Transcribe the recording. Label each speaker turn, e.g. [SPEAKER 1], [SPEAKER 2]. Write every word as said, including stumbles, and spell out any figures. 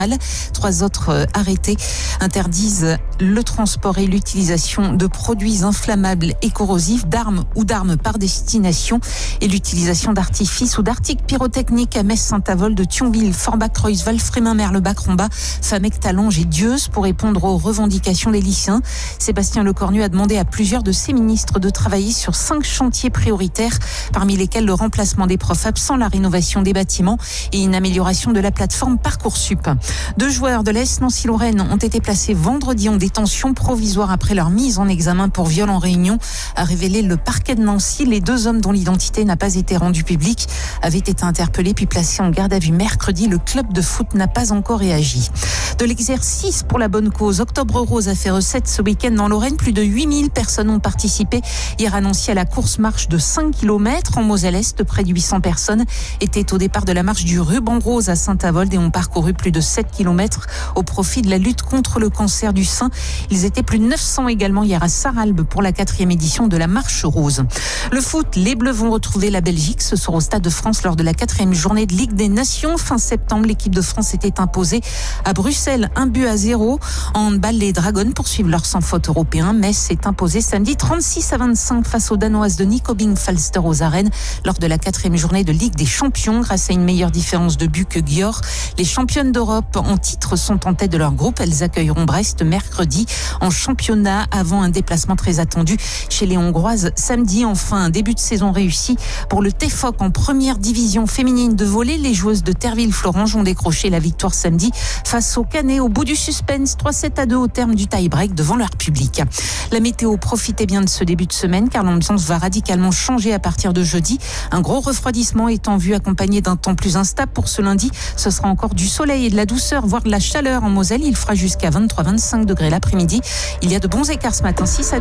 [SPEAKER 1] Trois autres arrêtés interdisent le transport et l'utilisation de produits inflammables et corrosifs, d'armes ou d'armes par destination et l'utilisation d'artifices ou d'articles pyrotechniques à Metz, Saint-Avold, de Thionville, Forbach, Creusval, Frémin, Merlebach, Rombach, Famec, Talange et Dieuze pour répondre aux revendications des lycéens. Sébastien Lecornu a demandé à plusieurs de ses ministres de travailler sur cinq chantiers prioritaires, parmi lesquels le remplacement des profs absents, la rénovation des bâtiments et une amélioration de la plateforme Parcoursup. Deux joueurs de l'A S Nancy-Lorraine ont été placés vendredi en détention provisoire après leur mise en examen pour viol en réunion, a révélé le parquet de Nancy. Les deux hommes dont l'identité n'a pas été rendue publique avaient été interpellés puis placés en garde à vue mercredi. Le club de foot n'a pas encore réagi. De l'exercice pour la bonne cause. Octobre Rose a fait recette ce week-end dans Lorraine. Plus de huit mille personnes ont participé hier à Nancy à la course-marche de cinq kilomètres. En Moselle-Est, près de huit cents personnes étaient au départ de la marche du ruban rose à Saint-Avold et ont parcouru plus de sept kilomètres au profit de la lutte contre le cancer du sein. Ils étaient plus de neuf cents également hier à Sarralbe pour la quatrième édition de la Marche Rose. Le foot, les Bleus vont retrouver la Belgique ce soir au Stade de France lors de la quatrième journée de Ligue des Nations. Fin septembre, l'équipe de France était imposée à Bruxelles, un but à zéro. En handball, les Dragons poursuivent leur sans faute européen. Metz s'est imposé samedi trente-six à vingt-cinq face aux Danoises de Nyköping Falster aux arènes lors de la quatrième journée de Ligue des Champions grâce à une meilleure différence de but que Győr. Les championnes d'Europe en titre sont en tête de leur groupe. Elles accueilleront Brest mercredi en championnat avant un déplacement très attendu chez les Hongroises samedi. Enfin, un début de saison réussi pour le T F O C en première division féminine de volley. Les joueuses de Terville-Florange ont décroché la victoire samedi face au Canet au bout du suspense, trois sept à deux au terme du tie-break devant leur public. La météo, profitez bien de ce début de semaine car l'ambiance va radicalement changer à partir de jeudi. Un gros refroidissement est en vue accompagné d'un temps plus instable pour ce lundi. Ce sera encore du soleil et de la douceur, voire de la chaleur en Moselle. Il fera jusqu'à vingt-trois à vingt-cinq degrés l'après-midi. Il y a de bons écarts ce matin, six à